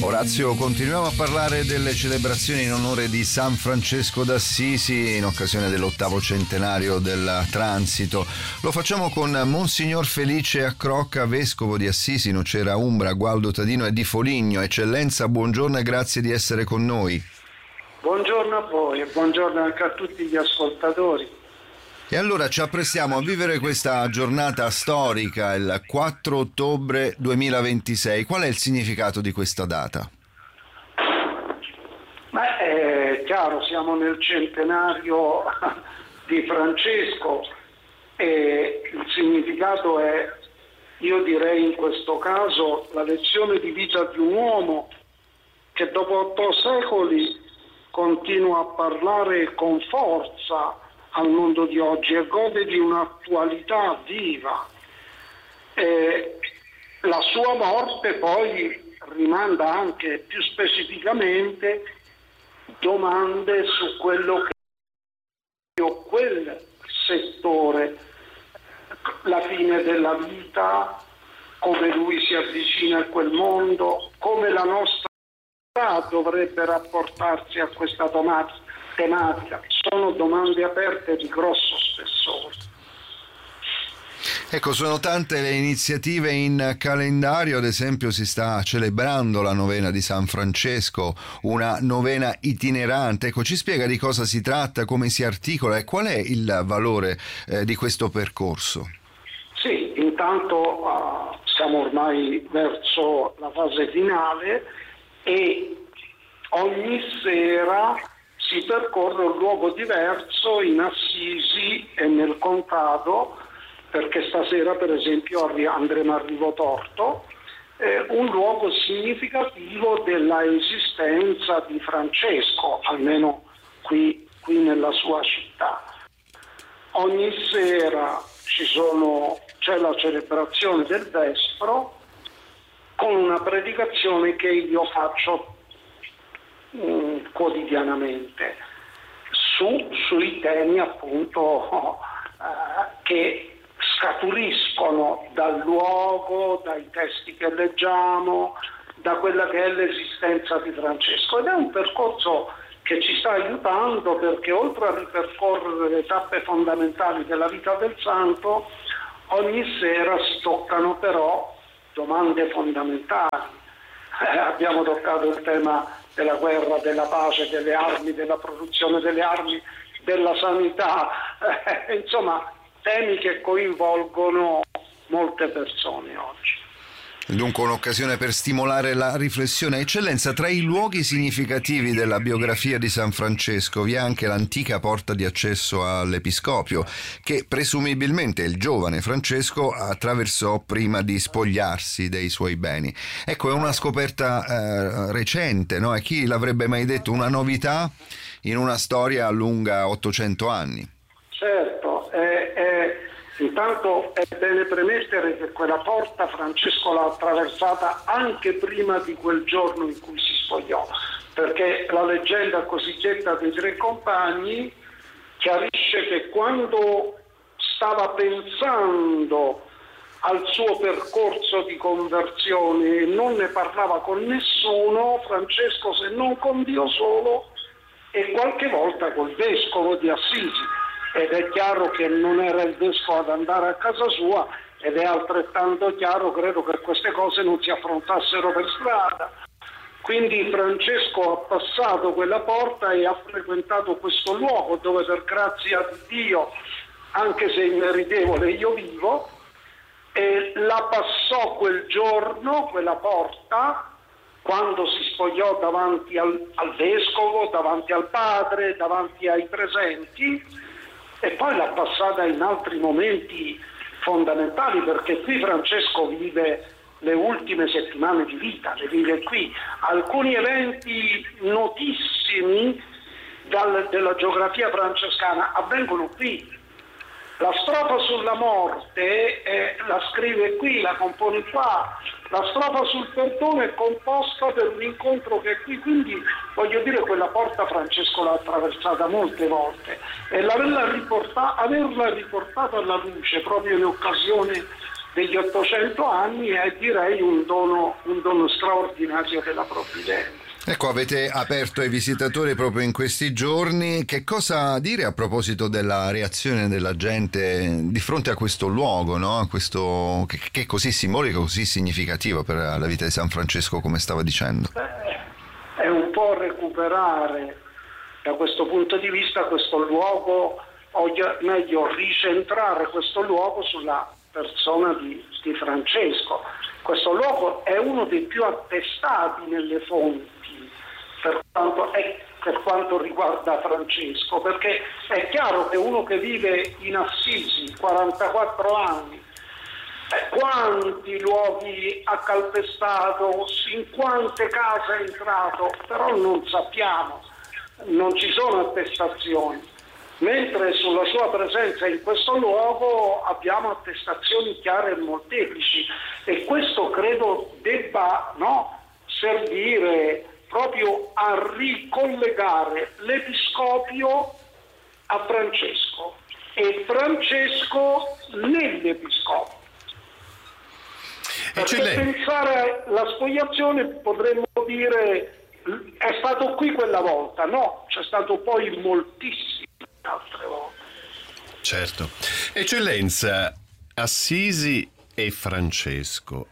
Orazio, continuiamo a parlare delle celebrazioni in onore di San Francesco d'Assisi in occasione dell'8° centenario del transito. Lo facciamo con Monsignor Felice Accrocca, vescovo di Assisi, Nocera Umbra, Gualdo Tadino e di Foligno. Eccellenza, buongiorno e grazie di essere con noi. Buongiorno a voi e buongiorno anche a tutti gli ascoltatori. E allora ci apprestiamo a vivere questa giornata storica, il 4 ottobre 2026. Qual è il significato di questa data? È chiaro, siamo nel centenario di Francesco e il significato è, io direi in questo caso, la lezione di vita di un uomo che dopo 8 secoli continua a parlare con forza al mondo di oggi e gode di un'attualità viva. La sua morte poi rimanda anche più specificamente domande su quello che o quel settore, la fine della vita, come lui si avvicina a quel mondo, come la nostra dovrebbe rapportarsi a questa tematica. Sono domande aperte di grosso spessore. Ecco, sono tante le iniziative in calendario, ad esempio si sta celebrando la novena di San Francesco, una novena itinerante. Ecco, ci spiega di cosa si tratta, come si articola e qual è il valore di questo percorso? Sì, intanto siamo ormai verso la fase finale e ogni sera si percorre un luogo diverso in Assisi e nel Contado, perché stasera per esempio andremo a Rivotorto, un luogo significativo della esistenza di Francesco, almeno qui nella sua città. Ogni sera c'è la celebrazione del Vespro con una predicazione che io faccio quotidianamente sui temi appunto che scaturiscono dal luogo, dai testi che leggiamo, da quella che è l'esistenza di Francesco, ed è un percorso che ci sta aiutando perché oltre a ripercorrere le tappe fondamentali della vita del santo, ogni sera si toccano però domande fondamentali. Abbiamo toccato il tema della guerra, della pace, delle armi, della produzione delle armi, della sanità, insomma temi che coinvolgono molte persone oggi. Dunque un'occasione per stimolare la riflessione. Eccellenza, tra i luoghi significativi della biografia di San Francesco vi è anche l'antica porta di accesso all'Episcopio, che presumibilmente il giovane Francesco attraversò prima di spogliarsi dei suoi beni. Ecco, è una scoperta recente, no? E chi l'avrebbe mai detto? Una novità in una storia lunga 800 anni. Certo, intanto è bene premettere che quella porta Francesco l'ha attraversata anche prima di quel giorno in cui si spogliò, perché la leggenda cosiddetta dei 3 compagni chiarisce che quando stava pensando al suo percorso di conversione e non ne parlava con nessuno, Francesco, se non con Dio solo, e qualche volta col vescovo di Assisi. Ed è chiaro che non era il vescovo ad andare a casa sua, ed è altrettanto chiaro, credo, che queste cose non si affrontassero per strada. Quindi Francesco ha passato quella porta e ha frequentato questo luogo dove per grazia di Dio, anche se immeritevole, io vivo, e la passò quel giorno, quella porta, quando si spogliò davanti al vescovo, davanti al padre, davanti ai presenti, e poi l'ha passata in altri momenti fondamentali, perché qui Francesco vive le ultime settimane di vita, le vive qui. Alcuni eventi notissimi della geografia francescana avvengono qui. La strofa sulla morte la scrive qui, la compone qua. La strofa sul perdono è composta per un incontro che è qui, quindi voglio dire, quella porta Francesco l'ha attraversata molte volte, e averla riportata alla luce proprio in occasione degli 800 anni è, direi, un dono straordinario della provvidenza. Ecco, avete aperto ai visitatori proprio in questi giorni. Che cosa dire a proposito della reazione della gente di fronte a questo luogo, no? A questo che è così simbolico, così significativo per la vita di San Francesco, come stava dicendo? È un po' recuperare da questo punto di vista questo luogo, o meglio ricentrare questo luogo sulla persona di Francesco. Questo luogo è uno dei più attestati nelle fonti per quanto riguarda Francesco, perché è chiaro che uno che vive in Assisi 44 anni, quanti luoghi ha calpestato, in quante case è entrato, però non sappiamo, non ci sono attestazioni, mentre sulla sua presenza in questo luogo abbiamo attestazioni chiare e molteplici, e questo credo debba, servire proprio a ricollegare l'Episcopio a Francesco e Francesco nell'Episcopio. Perché pensare alla spogliazione potremmo dire è stato qui quella volta, no, c'è stato poi moltissime altre volte. Certo. Eccellenza, Assisi e Francesco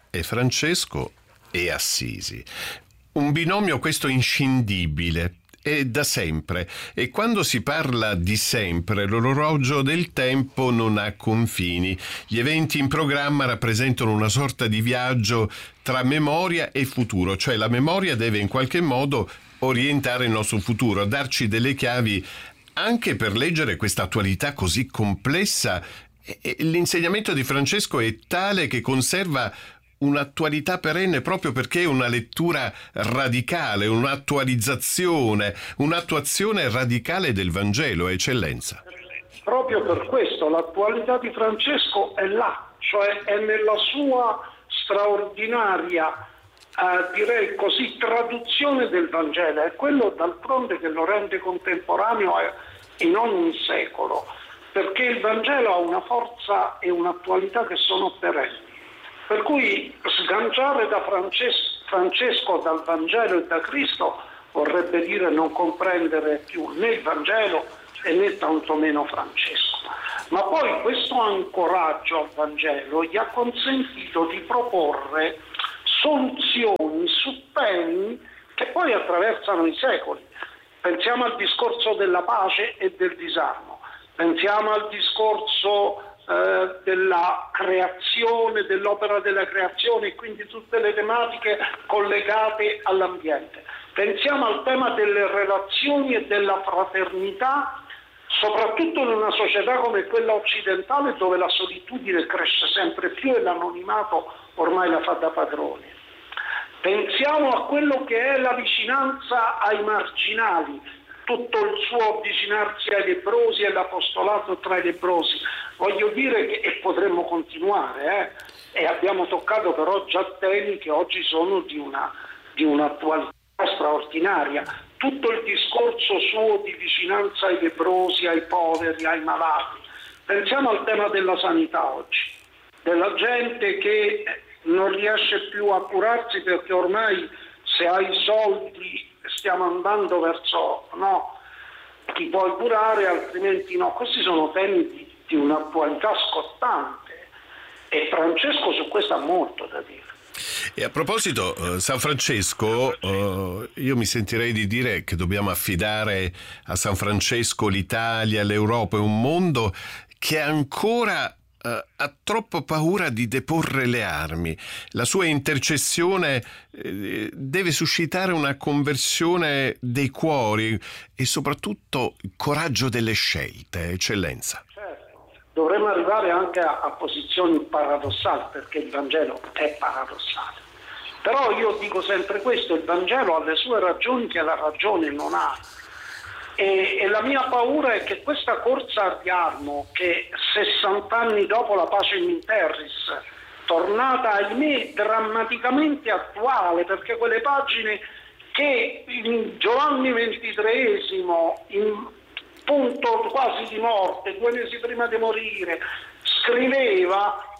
e Assisi. Un binomio questo inscindibile. E da sempre, e quando si parla di sempre, l'orologio del tempo non ha confini. Gli eventi in programma rappresentano una sorta di viaggio tra memoria e futuro, cioè la memoria deve in qualche modo orientare il nostro futuro, darci delle chiavi anche per leggere questa attualità così complessa. E l'insegnamento di Francesco è tale che conserva un'attualità perenne proprio perché è una lettura radicale, un'attualizzazione, un'attuazione radicale del Vangelo, Eccellenza. Proprio per questo l'attualità di Francesco è là, cioè è nella sua straordinaria, direi così, traduzione del Vangelo, è quello d'altronde che lo rende contemporaneo in ogni secolo, perché il Vangelo ha una forza e un'attualità che sono perenni. Per cui sganciare da Francesco dal Vangelo e da Cristo vorrebbe dire non comprendere più né il Vangelo e né tantomeno Francesco. Ma poi questo ancoraggio al Vangelo gli ha consentito di proporre soluzioni su temi che poi attraversano i secoli. Pensiamo al discorso della pace e del disarmo, pensiamo al discorso della creazione, dell'opera della creazione e quindi tutte le tematiche collegate all'ambiente. Pensiamo al tema delle relazioni e della fraternità, soprattutto in una società come quella occidentale dove la solitudine cresce sempre più e l'anonimato ormai la fa da padrone. Pensiamo a quello che è la vicinanza ai marginali, tutto il suo avvicinarsi ai lebbrosi e l'apostolato tra i lebbrosi. Voglio dire che, e potremmo continuare, e abbiamo toccato però già temi che oggi sono di un'attualità straordinaria. Tutto il discorso suo di vicinanza ai lebbrosi, ai poveri, ai malati. Pensiamo al tema della sanità oggi, della gente che non riesce più a curarsi perché ormai se hai soldi stiamo andando verso ti puoi curare altrimenti no. Questi sono temi di un'attualità scottante e Francesco su questo ha molto da dire. E a proposito, San Francesco, io mi sentirei di dire che dobbiamo affidare a San Francesco l'Italia, l'Europa e un mondo che ancora ha troppo paura di deporre le armi. La sua intercessione deve suscitare una conversione dei cuori e soprattutto il coraggio delle scelte, Eccellenza. Certo, dovremmo arrivare anche a posizioni paradossali, perché il Vangelo è paradossale. Però io dico sempre questo, il Vangelo ha le sue ragioni che la ragione non ha. E la mia paura è che questa corsa al Diarmo, che 60 anni dopo la pace in Terris, tornata ahimè drammaticamente attuale, perché quelle pagine che in Giovanni XXIII, in punto quasi di morte, 2 mesi prima di morire, scriveva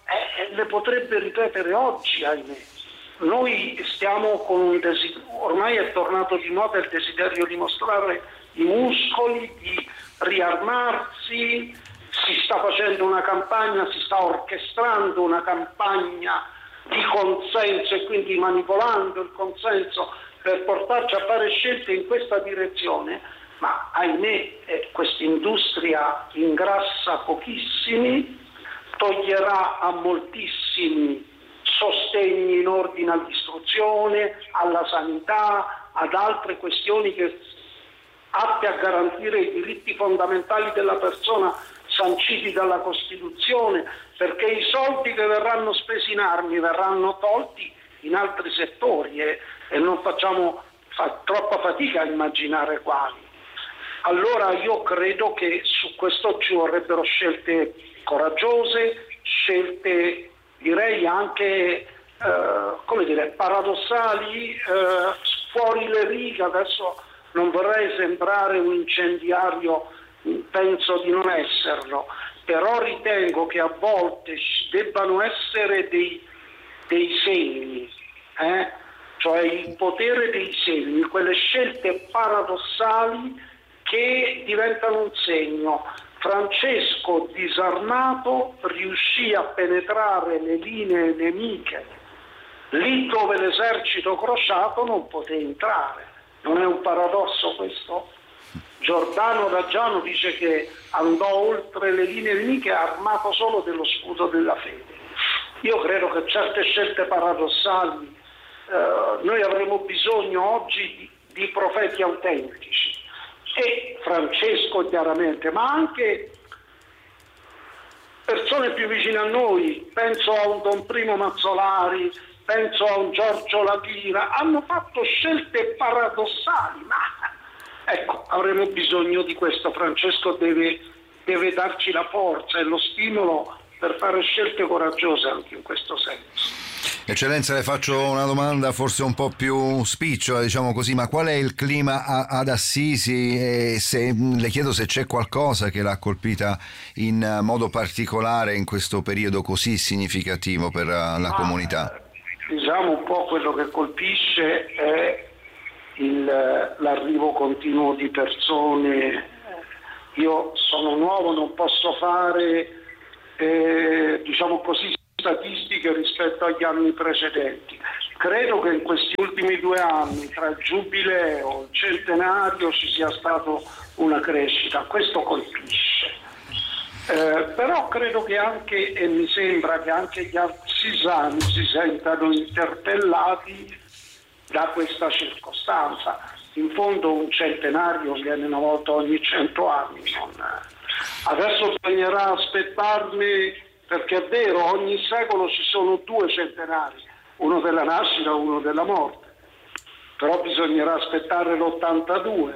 le potrebbe ripetere oggi, ahimè. Noi stiamo con un ormai è tornato di moda il desiderio di mostrare i muscoli, di riarmarsi, si sta facendo una campagna, si sta orchestrando una campagna di consenso e quindi manipolando il consenso per portarci a fare scelte in questa direzione, ma ahimè questa industria ingrassa pochissimi, toglierà a moltissimi sostegni in ordine all'istruzione, alla sanità, ad altre questioni che atte a garantire i diritti fondamentali della persona sanciti dalla Costituzione, perché i soldi che verranno spesi in armi verranno tolti in altri settori e non facciamo troppa fatica a immaginare quali. Allora io credo che su questo ci vorrebbero scelte coraggiose, scelte direi anche paradossali, fuori le righe. Adesso non vorrei sembrare un incendiario, penso di non esserlo, però ritengo che a volte debbano essere dei segni, cioè il potere dei segni, quelle scelte paradossali che diventano un segno. Francesco, disarmato, riuscì a penetrare le linee nemiche lì dove l'esercito crociato non poté entrare. Non è un paradosso questo? Giordano Raggiano dice che andò oltre le linee nemiche armato solo dello scudo della fede. Io credo che certe scelte paradossali noi avremo bisogno oggi di profeti autentici. E Francesco chiaramente, ma anche persone più vicine a noi, penso a un Don Primo Mazzolari, penso a un Giorgio Lapira, hanno fatto scelte paradossali, ma ecco, avremo bisogno di questo. Francesco deve darci la forza e lo stimolo per fare scelte coraggiose anche in questo senso. Eccellenza, le faccio una domanda forse un po' più spicciola, diciamo così, ma qual è il clima ad Assisi e le chiedo se c'è qualcosa che l'ha colpita in modo particolare in questo periodo così significativo per la comunità? Diciamo un po' quello che colpisce è l'arrivo continuo di persone. Io sono nuovo, non posso fare diciamo così statistiche rispetto agli anni precedenti. Credo che in questi ultimi 2 anni, tra il giubileo e il centenario, ci sia stata una crescita. Questo colpisce. Però credo che anche, e mi sembra che anche gli assisani si sentano interpellati da questa circostanza. In fondo un centenario viene una volta ogni 100 anni. Adesso bisognerà aspettarne, perché è vero, ogni secolo ci sono 2 centenari, uno della nascita e uno della morte, però bisognerà aspettare l'82.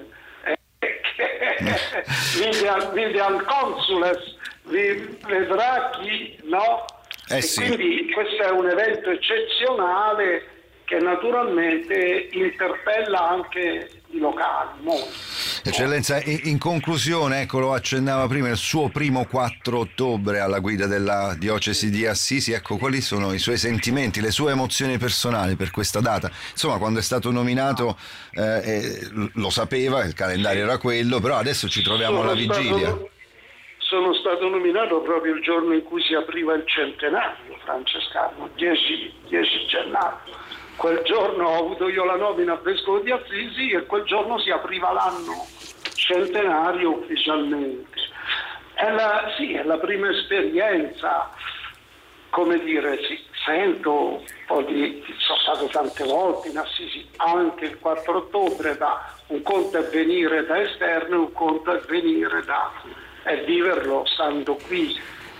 Vide al consules, vedrà chi, no? Sì. Quindi questo è un evento eccezionale che naturalmente interpella anche i locali, molto. Eccellenza, in conclusione, ecco, lo accennava prima, il suo primo 4 ottobre alla guida della diocesi di Assisi, ecco, quali sono i suoi sentimenti, le sue emozioni personali per questa data? Insomma, quando è stato nominato lo sapeva, il calendario era quello, però adesso ci troviamo alla vigilia. Sono stato nominato proprio il giorno in cui si apriva il centenario francescano, 10 gennaio. Quel giorno ho avuto io la nomina a vescovo di Assisi e quel giorno si apriva l'anno centenario ufficialmente. È la prima esperienza, come dire, sento un po' sono stato tante volte in Assisi, anche il 4 ottobre, un conto è venire da esterno e un conto è venire e viverlo stando qui.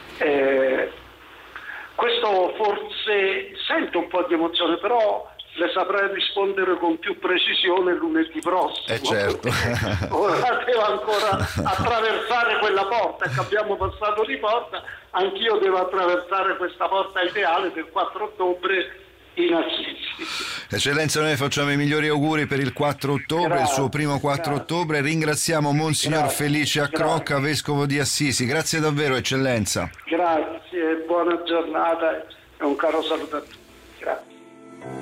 Questo forse sento un po' di emozione, però le saprei rispondere con più precisione lunedì prossimo. Certo. Ora devo ancora attraversare quella porta, che abbiamo passato di porta, anch'io devo attraversare questa porta ideale del 4 ottobre in Assisi. Eccellenza, noi facciamo i migliori auguri per il 4 ottobre, il suo primo 4 ottobre. Ringraziamo Monsignor Felice Accrocca, vescovo di Assisi. Grazie davvero, Eccellenza. Grazie, buon buona giornata e un caro saluto a tutti.